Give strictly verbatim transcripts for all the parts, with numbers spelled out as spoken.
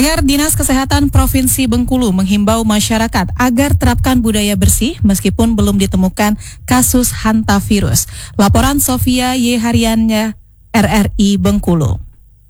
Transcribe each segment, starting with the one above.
Agar Dinas Kesehatan Provinsi Bengkulu menghimbau masyarakat agar terapkan budaya bersih meskipun belum ditemukan kasus hantavirus. Laporan Sofia Y. Haryanya, R R I Bengkulu.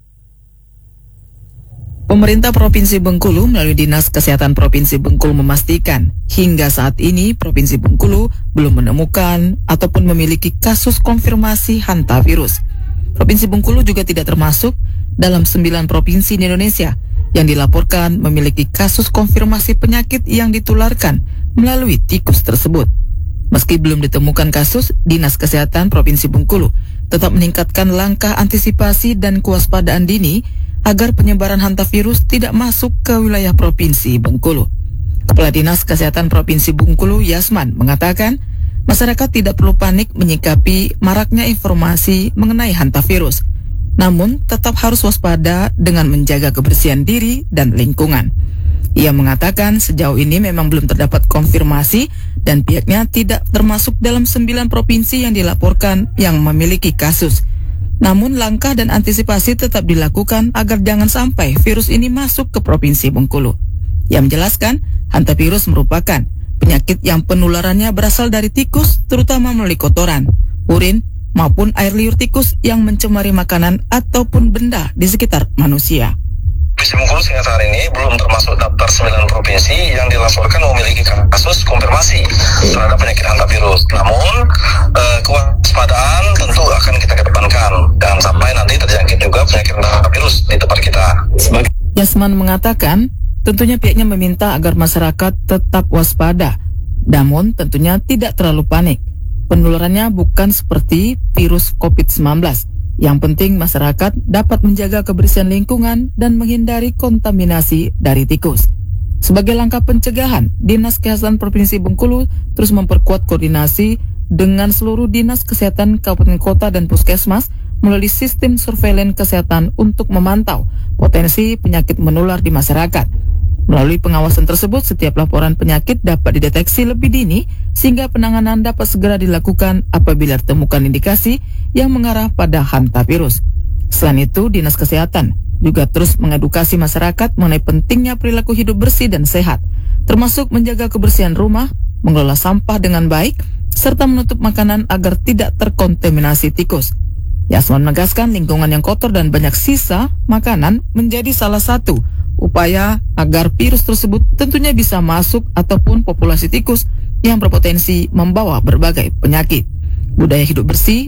Pemerintah Provinsi Bengkulu melalui Dinas Kesehatan Provinsi Bengkulu memastikan hingga saat ini Provinsi Bengkulu belum menemukan ataupun memiliki kasus konfirmasi hantavirus. Provinsi Bengkulu juga tidak termasuk dalam sembilan provinsi di Indonesia yang dilaporkan memiliki kasus konfirmasi penyakit yang ditularkan melalui tikus tersebut. Meski belum ditemukan kasus, Dinas Kesehatan Provinsi Bengkulu tetap meningkatkan langkah antisipasi dan kewaspadaan dini agar penyebaran hantavirus tidak masuk ke wilayah Provinsi Bengkulu. Kepala Dinas Kesehatan Provinsi Bengkulu, Yasman, mengatakan masyarakat tidak perlu panik menyikapi maraknya informasi mengenai hantavirus. Namun, tetap harus waspada dengan menjaga kebersihan diri dan lingkungan. Ia mengatakan sejauh ini memang belum terdapat konfirmasi dan pihaknya tidak termasuk dalam sembilan provinsi yang dilaporkan yang memiliki kasus. Namun, langkah dan antisipasi tetap dilakukan agar jangan sampai virus ini masuk ke Provinsi Bengkulu. Ia menjelaskan, hantavirus merupakan penyakit yang penularannya berasal dari tikus, terutama melalui kotoran, urin, maupun air liur tikus yang mencemari makanan ataupun benda di sekitar manusia. Provinsi Bengkulu sehingga saat ini belum termasuk daftar sembilan provinsi yang dilaporkan memiliki kasus konfirmasi terhadap penyakit hantavirus. Namun, eh, kewaspadaan tentu akan kita kedepankan dan sampai nanti terjangkit juga penyakit hantavirus di tempat kita. Yasman mengatakan, tentunya pihaknya meminta agar masyarakat tetap waspada, namun tentunya tidak terlalu panik. Penularannya bukan seperti virus covid sembilan belas. Yang penting masyarakat dapat menjaga kebersihan lingkungan dan menghindari kontaminasi dari tikus. Sebagai langkah pencegahan, Dinas Kesehatan Provinsi Bengkulu terus memperkuat koordinasi dengan seluruh Dinas Kesehatan Kabupaten Kota dan Puskesmas melalui sistem surveillance kesehatan untuk memantau potensi penyakit menular di masyarakat. Melalui pengawasan tersebut, setiap laporan penyakit dapat dideteksi lebih dini sehingga penanganan dapat segera dilakukan apabila ditemukan indikasi yang mengarah pada hantavirus. Selain itu, Dinas Kesehatan juga terus mengedukasi masyarakat mengenai pentingnya perilaku hidup bersih dan sehat, termasuk menjaga kebersihan rumah, mengelola sampah dengan baik, serta menutup makanan agar tidak terkontaminasi tikus. Yasman menegaskan lingkungan yang kotor dan banyak sisa makanan menjadi salah satu upaya agar virus tersebut tentunya bisa masuk ataupun populasi tikus yang berpotensi membawa berbagai penyakit. Budaya hidup bersih